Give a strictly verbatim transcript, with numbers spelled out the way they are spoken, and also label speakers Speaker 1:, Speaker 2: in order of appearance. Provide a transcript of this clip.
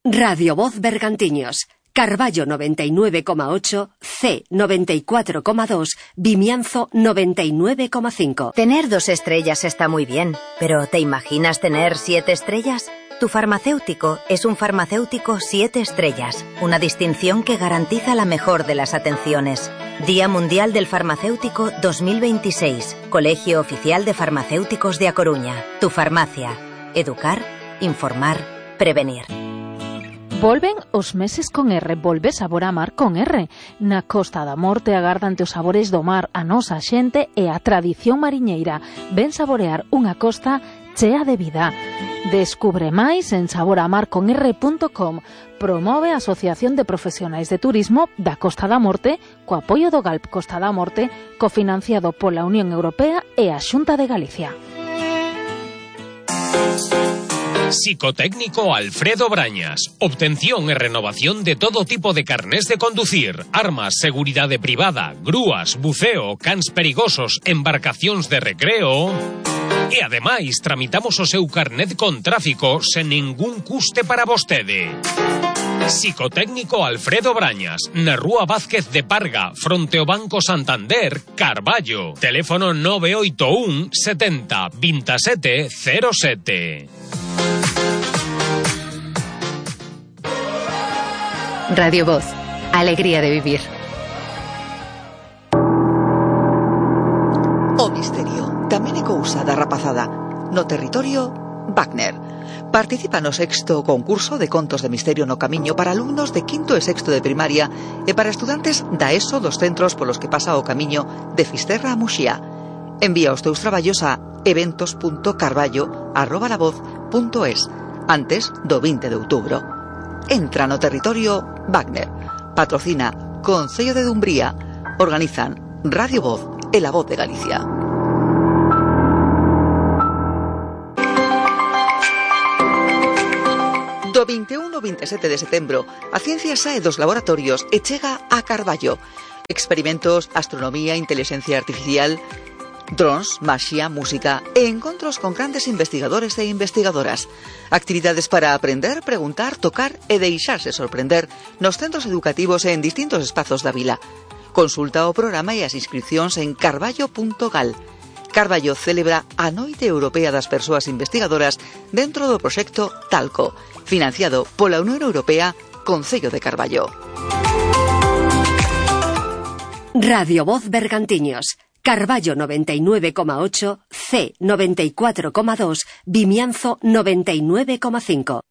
Speaker 1: Radio Voz Bergantiños, Carballo noventa y nueve coma ocho, C noventa y cuatro coma dos, Vimianzo noventa y nueve coma cinco.
Speaker 2: Tener dos estrellas está muy bien, pero ¿te imaginas tener siete estrellas? Tu farmacéutico es un farmacéutico siete estrellas, una distinción que garantiza la mejor de las atenciones. Día Mundial del Farmacéutico dos mil veintiséis, Colegio Oficial de Farmacéuticos de A Coruña. Tu farmacia. Educar, informar, prevenir.
Speaker 3: Volven os meses con R, volve sabor a mar con R. Na Costa da Morte agardante os sabores do mar, a nosa xente e a tradición mariñeira. Ven saborear unha costa chea de vida. Descubre máis en sabor a mar con R punto com. Promove a Asociación de Profesionais de Turismo da Costa da Morte co apoio do Galp Costa da Morte, cofinanciado pola Unión Europea e a Xunta de Galicia.
Speaker 4: Psicotécnico Alfredo Brañas. Obtención e renovación de todo tipo de carnés de conducir, armas, seguridade privada, grúas, buceo, cans perigosos, embarcacións de recreo. E ademais tramitamos o seu carnet con tráfico sen ningún custe para vostede. Psicotécnico Alfredo Brañas, na Rúa Vázquez de Parga, fronte ao Banco Santander, Carballo. Teléfono nove oito un setenta veintisiete cero sete.
Speaker 5: Radio Voz, alegría de vivir.
Speaker 6: O misterio tamén é cousa da rapazada. No territorio, Wagner. Participa no sexto concurso de contos de misterio no camiño para alumnos de quinto e sexto de primaria e para estudantes da ESO dos centros polos que pasa o camiño de Fisterra a Muxía. Envía os teus traballos a eventos punto carballo arroba lavoz punto es antes do vinte de outubro. Entra no territorio Wagner. Patrocina Concello de Dumbría. Organizan Radio Voz e La Voz de Galicia. Do vinte e un ao vinte e sete de setembro, a ciencia sae dos laboratorios e chega a Carballo. Experimentos, astronomía, inteligencia artificial, drons, maxia, música e encontros con grandes investigadores e investigadoras. Actividades para aprender, preguntar, tocar e deixarse sorprender nos centros educativos e en distintos espazos da vila. Consulta o programa e as inscripcións en carballo punto gal. Carballo celebra a Noite Europea das Persoas Investigadoras dentro do proxecto Talco, financiado pola Unión Europea, Concello de Carballo.
Speaker 1: Radio Voz Bergantiños, Carballo noventa y nueve coma ocho, C noventa y cuatro coma dos, Vimianzo noventa y nueve coma cinco.